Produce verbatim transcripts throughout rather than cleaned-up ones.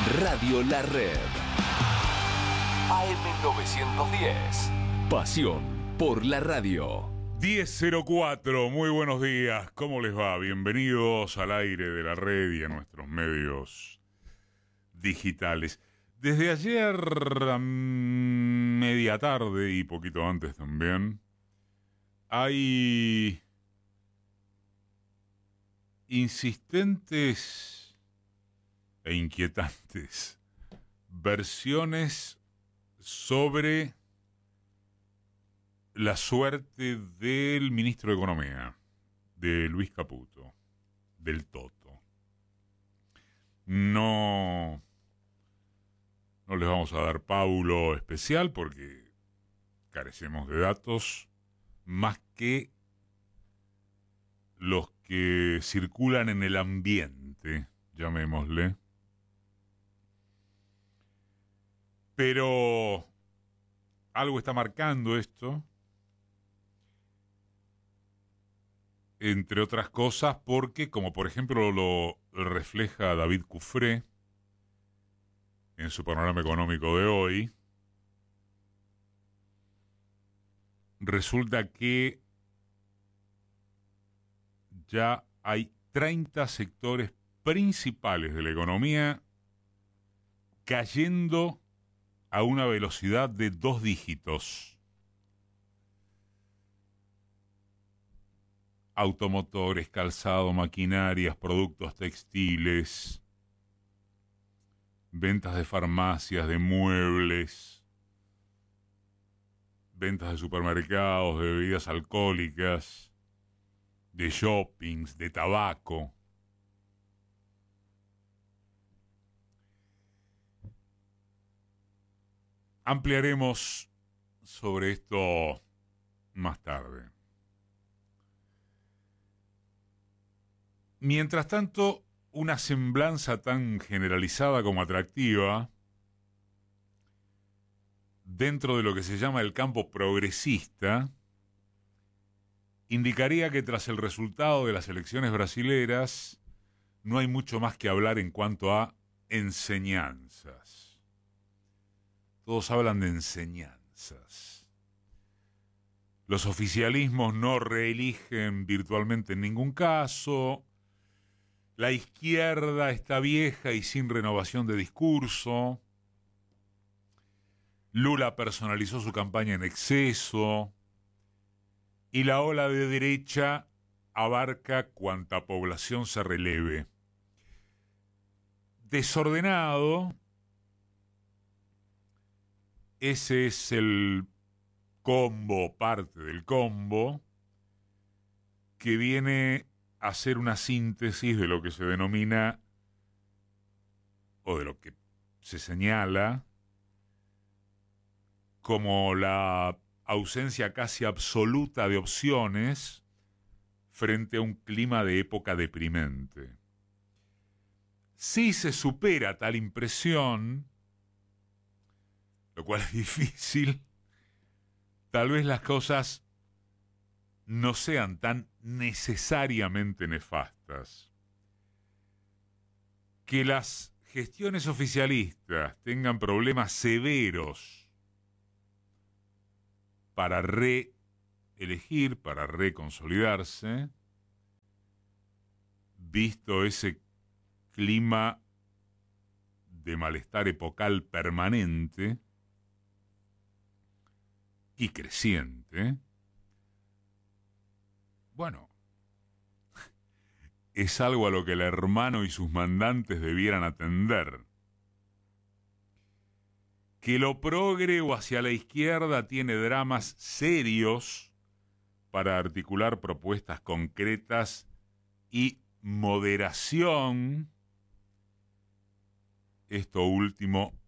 Radio La Red. A M novecientos diez. Pasión por la radio. diez cero cuatro, muy buenos días, ¿cómo les va? Bienvenidos al aire de la red y a nuestros medios digitales. Desde ayer a media tarde y poquito antes también, hay insistentes e inquietantes versiones sobre la suerte del ministro de Economía, de Luis Caputo, del Toto. No, no les vamos a dar pábulo especial porque carecemos de datos más que los que circulan en el ambiente, llamémosle. Pero algo está marcando esto, entre otras cosas porque, como por ejemplo lo refleja David Cufré en su panorama económico de hoy, resulta que ya hay treinta sectores principales de la economía cayendo a una velocidad de dos dígitos. Automotores, calzado, maquinarias, productos textiles, ventas de farmacias, de muebles, ventas de supermercados, de bebidas alcohólicas, de shoppings, de tabaco. Ampliaremos sobre esto más tarde. Mientras tanto, una semblanza tan generalizada como atractiva dentro de lo que se llama el campo progresista indicaría que tras el resultado de las elecciones brasileras no hay mucho más que hablar en cuanto a enseñanzas. Todos hablan de enseñanzas. Los oficialismos no reeligen virtualmente en ningún caso. La izquierda está vieja y sin renovación de discurso. Lula personalizó su campaña en exceso. Y la ola de derecha abarca cuanta población se releve. Desordenado. Ese es el combo, parte del combo, que viene a ser una síntesis de lo que se denomina, o de lo que se señala, como la ausencia casi absoluta de opciones frente a un clima de época deprimente. Si se supera tal impresión, lo cual es difícil, tal vez las cosas no sean tan necesariamente nefastas. Que las gestiones oficialistas tengan problemas severos para reelegir, para reconsolidarse, visto ese clima de malestar epocal permanente y creciente, bueno, es algo a lo que el hermano y sus mandantes debieran atender. Que lo progre o hacia la izquierda tiene dramas serios para articular propuestas concretas y moderación, esto último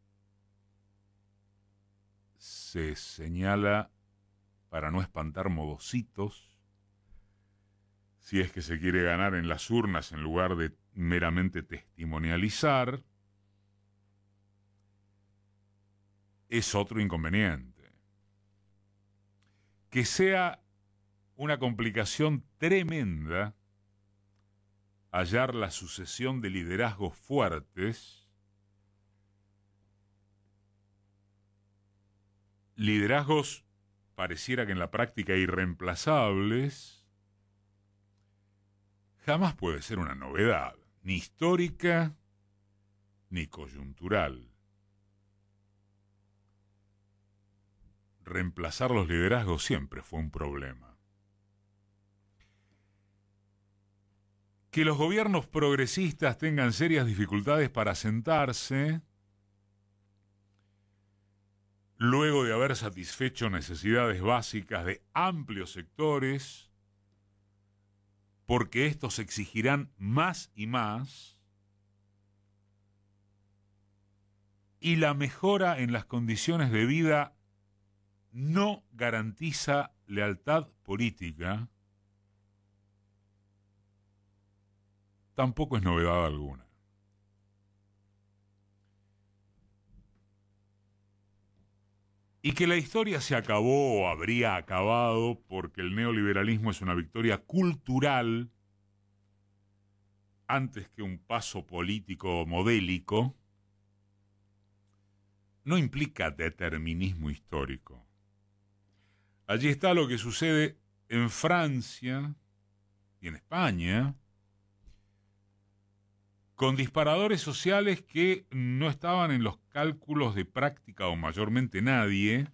se señala para no espantar modositos, si es que se quiere ganar en las urnas en lugar de meramente testimonializar, es otro inconveniente. Que sea una complicación tremenda hallar la sucesión de liderazgos fuertes liderazgos pareciera que en la práctica irreemplazables, jamás puede ser una novedad, ni histórica ni coyuntural. Reemplazar los liderazgos siempre fue un problema. Que los gobiernos progresistas tengan serias dificultades para sentarse, luego de haber satisfecho necesidades básicas de amplios sectores, porque estos exigirán más y más, y la mejora en las condiciones de vida no garantiza lealtad política, tampoco es novedad alguna. Y que la historia se acabó o habría acabado porque el neoliberalismo es una victoria cultural antes que un paso político modélico, no implica determinismo histórico. Allí está lo que sucede en Francia y en España, con disparadores sociales que no estaban en los cálculos de práctica o mayormente nadie,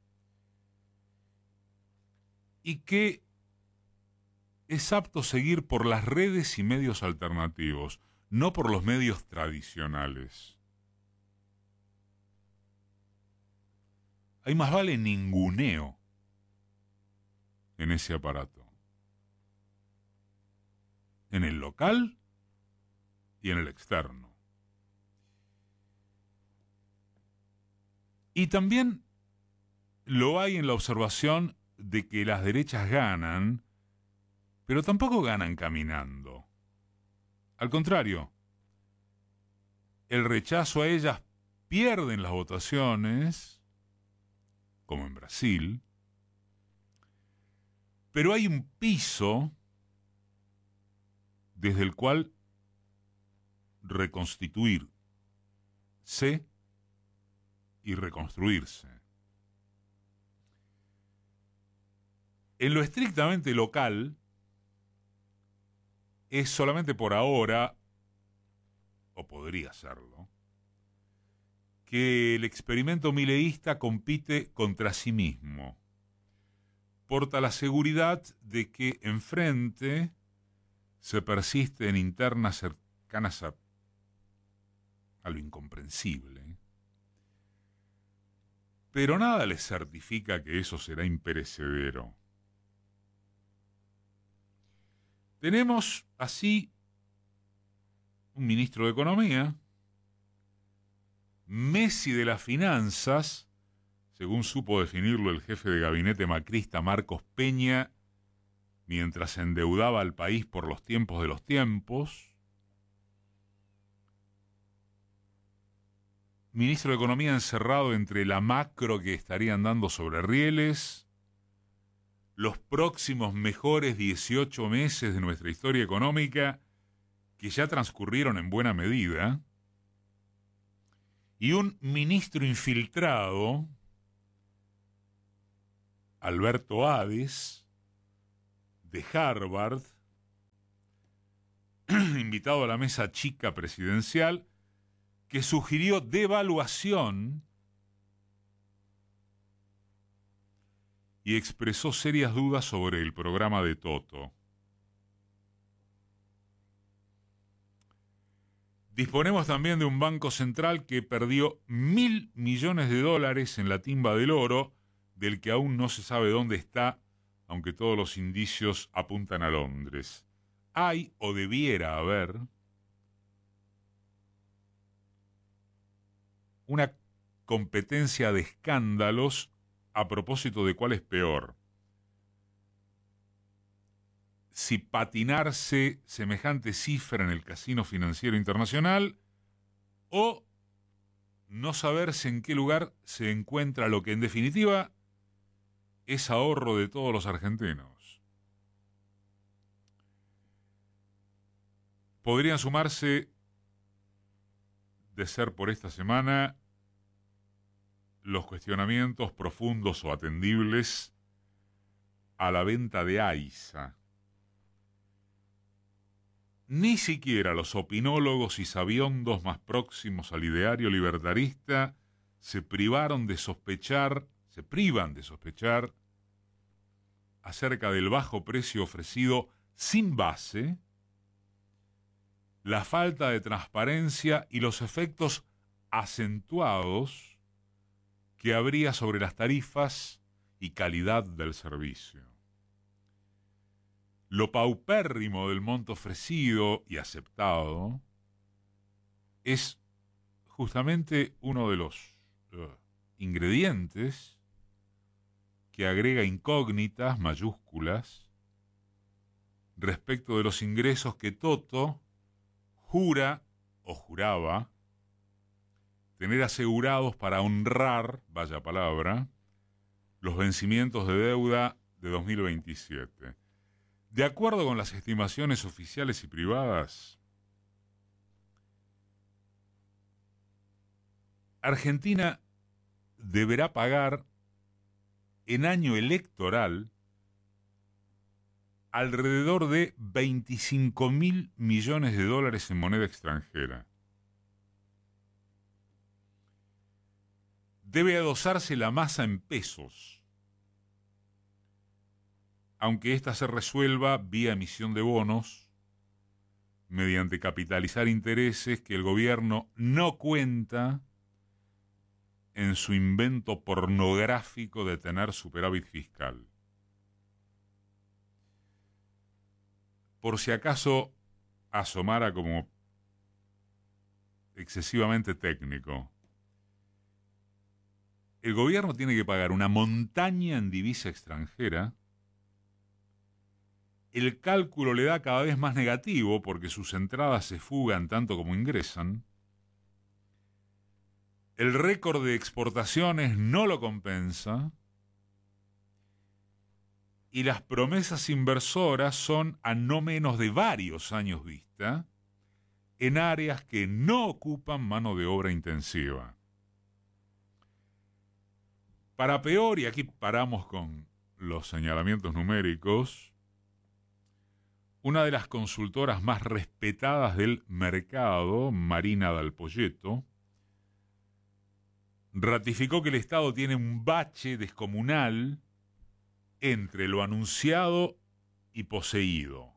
y que es apto seguir por las redes y medios alternativos, no por los medios tradicionales. Hay más vale ninguneo en ese aparato. En el local y en el externo. Y también lo hay en la observación de que las derechas ganan, pero tampoco ganan caminando. Al contrario, el rechazo a ellas pierde en las votaciones, como en Brasil, pero hay un piso desde el cual reconstituirse y reconstruirse. En lo estrictamente local, es solamente por ahora, o podría serlo, que el experimento mileísta compite contra sí mismo. Porta la seguridad de que enfrente se persiste en internas cercanas a, a lo incomprensible. Pero nada les certifica que eso será imperecedero. Tenemos así un ministro de Economía, Messi de las finanzas, según supo definirlo el jefe de gabinete macrista Marcos Peña, mientras endeudaba al país por los tiempos de los tiempos. Ministro de Economía encerrado entre la macro que estarían dando sobre rieles, los próximos mejores dieciocho meses de nuestra historia económica, que ya transcurrieron en buena medida, y un ministro infiltrado, Alberto Hades, de Harvard, invitado a la mesa chica presidencial, que sugirió devaluación y expresó serias dudas sobre el programa de Toto. Disponemos también de un banco central que perdió mil millones de dólares en la timba del oro, del que aún no se sabe dónde está, aunque todos los indicios apuntan a Londres. Hay, o debiera haber, una competencia de escándalos a propósito de cuál es peor. Si patinarse semejante cifra en el casino financiero internacional o no saberse en qué lugar se encuentra lo que en definitiva es ahorro de todos los argentinos. Podrían sumarse, de ser por esta semana, los cuestionamientos profundos o atendibles a la venta de AISA. Ni siquiera los opinólogos y sabiondos más próximos al ideario libertarista se privaron de sospechar, se privan de sospechar acerca del bajo precio ofrecido sin base, la falta de transparencia y los efectos acentuados que habría sobre las tarifas y calidad del servicio. Lo paupérrimo del monto ofrecido y aceptado es justamente uno de los uh, ingredientes que agrega incógnitas mayúsculas respecto de los ingresos que Toto jura o juraba tener asegurados para honrar, vaya palabra, los vencimientos de deuda de dos mil veintisiete. De acuerdo con las estimaciones oficiales y privadas, Argentina deberá pagar en año electoral alrededor de veinticinco mil millones de dólares en moneda extranjera. Debe adosarse la masa en pesos, aunque ésta se resuelva vía emisión de bonos, mediante capitalizar intereses que el gobierno no cuenta en su invento pornográfico de tener superávit fiscal. Por si acaso asomara como excesivamente técnico, el gobierno tiene que pagar una montaña en divisa extranjera. El cálculo le da cada vez más negativo porque sus entradas se fugan tanto como ingresan. El récord de exportaciones no lo compensa. Y las promesas inversoras son a no menos de varios años vista en áreas que no ocupan mano de obra intensiva. Para peor, y aquí paramos con los señalamientos numéricos, una de las consultoras más respetadas del mercado, Marina Dal Poyetto, ratificó que el Estado tiene un bache descomunal entre lo anunciado y poseído,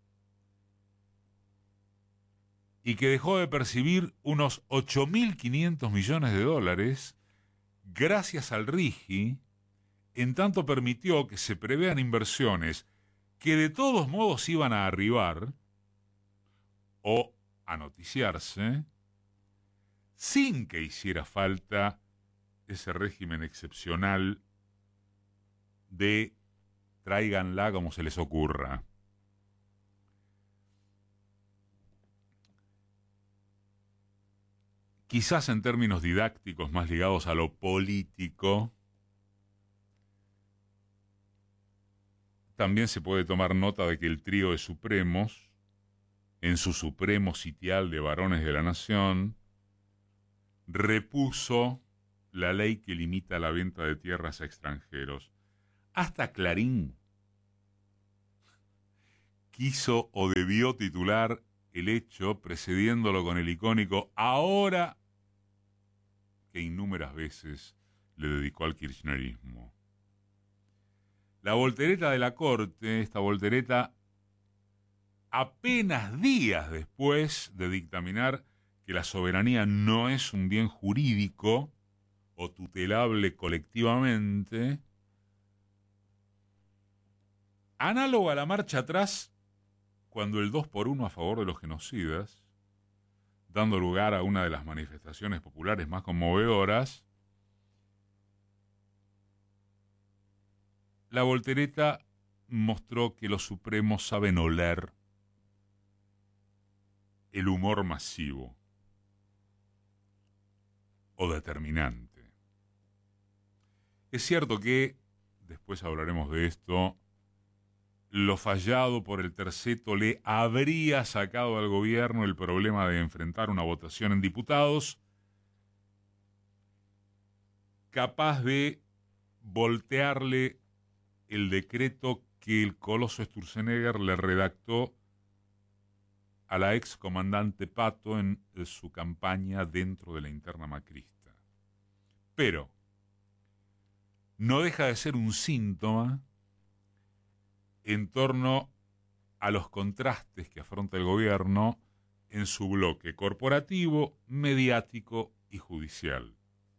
y que dejó de percibir unos ocho mil quinientos millones de dólares gracias al RIGI, en tanto permitió que se prevean inversiones que de todos modos iban a arribar o a noticiarse sin que hiciera falta ese régimen excepcional de tráiganla como se les ocurra. Quizás en términos didácticos más ligados a lo político, también se puede tomar nota de que el trío de Supremos, en su supremo sitial de varones de la nación, repuso la ley que limita la venta de tierras a extranjeros. Hasta Clarín quiso o debió titular el hecho, precediéndolo con el icónico "ahora", que innúmeras veces le dedicó al kirchnerismo. La voltereta de la Corte, esta voltereta, apenas días después de dictaminar que la soberanía no es un bien jurídico o tutelable colectivamente, análogo a la marcha atrás cuando el dos por uno a favor de los genocidas, dando lugar a una de las manifestaciones populares más conmovedoras, la voltereta mostró que los supremos saben oler el humor masivo o determinante. Es cierto que, después hablaremos de esto, lo fallado por el terceto le habría sacado al gobierno el problema de enfrentar una votación en diputados capaz de voltearle el decreto que el coloso Sturzenegger le redactó a la ex comandante Pato en su campaña dentro de la interna macrista. Pero no deja de ser un síntoma en torno a los contrastes que afronta el gobierno en su bloque corporativo, mediático y judicial.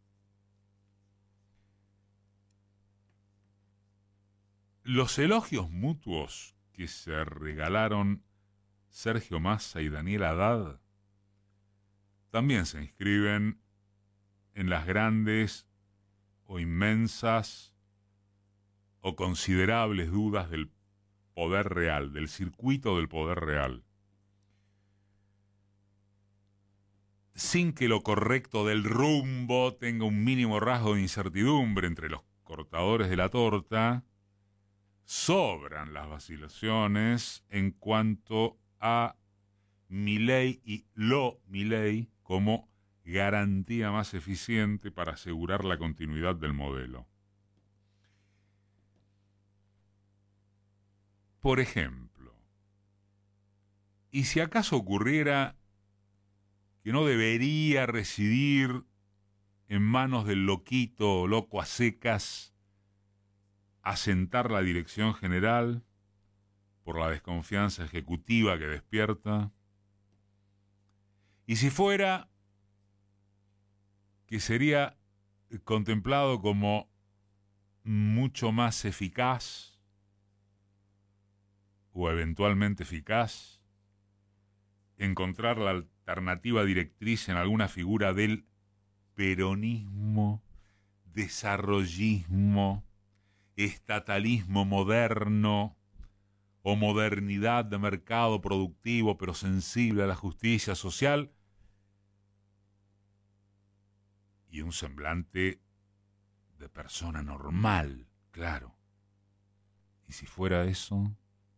Los elogios mutuos que se regalaron Sergio Massa y Daniel Haddad también se inscriben en las grandes o inmensas o considerables dudas del poder real, del circuito del poder real. Sin que lo correcto del rumbo tenga un mínimo rasgo de incertidumbre entre los cortadores de la torta, sobran las vacilaciones en cuanto a Milei y lo Milei como garantía más eficiente para asegurar la continuidad del modelo. Por ejemplo, ¿y si acaso ocurriera que no debería residir en manos del loquito o loco a secas asentar la dirección general por la desconfianza ejecutiva que despierta? Y si fuera que sería contemplado como mucho más eficaz o eventualmente eficaz encontrar la alternativa directriz en alguna figura del peronismo, desarrollismo, estatalismo moderno o modernidad de mercado productivo pero sensible a la justicia social y un semblante de persona normal, claro. ¿Y si fuera eso?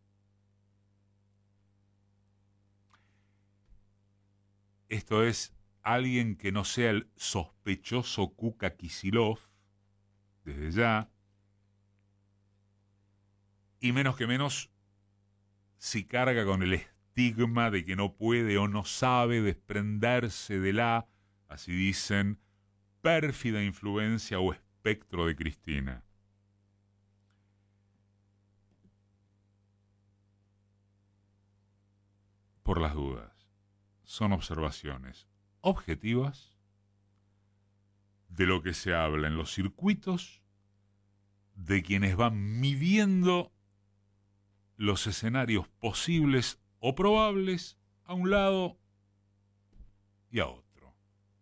Esto es, alguien que no sea el sospechoso Kuka Kisilov, desde ya, y menos que menos si carga con el estigma de que no puede o no sabe desprenderse de la, así dicen, pérfida influencia o espectro de Cristina. Por las dudas. Son observaciones objetivas de lo que se habla en los circuitos de quienes van midiendo los escenarios posibles o probables a un lado y a otro.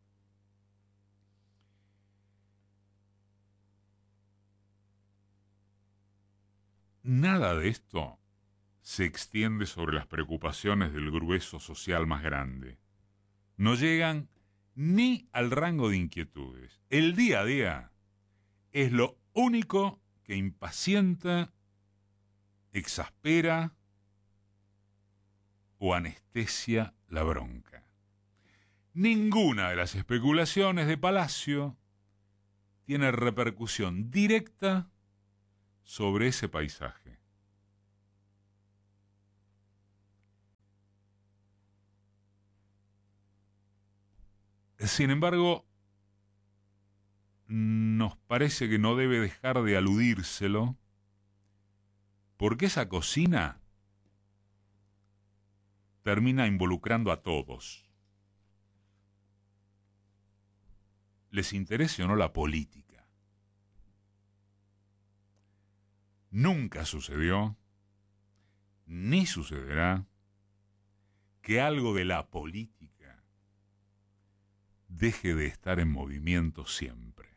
Nada de esto se extiende sobre las preocupaciones del grueso social más grande. No llegan ni al rango de inquietudes. El día a día es lo único que impacienta, exaspera o anestesia la bronca. Ninguna de las especulaciones de Palacio tiene repercusión directa sobre ese paisaje. Sin embargo, nos parece que no debe dejar de aludírselo, porque esa cocina termina involucrando a todos. Les interese o no la política. Nunca sucedió, ni sucederá, que algo de la política deje de estar en movimiento siempre.